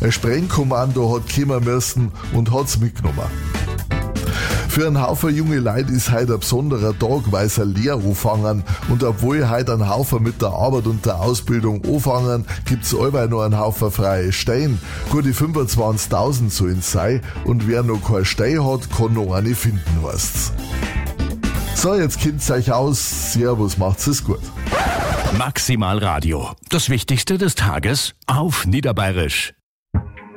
Ein Sprengkommando hat kommen müssen und hat's mitgenommen. Für einen Haufen junge Leute ist heute ein besonderer Tag, weil sie eine Lehre anfangen. Und obwohl heute ein Haufen mit der Arbeit und der Ausbildung anfangen, gibt's allweil noch einen Haufen freie Stellen. Gute 25.000 sollen es sein. Und wer noch keine Stelle hat, kann noch eine finden, heißt's. So, jetzt kennt's euch aus. Servus, macht's es gut. Maximal Radio. Das Wichtigste des Tages auf Niederbayerisch.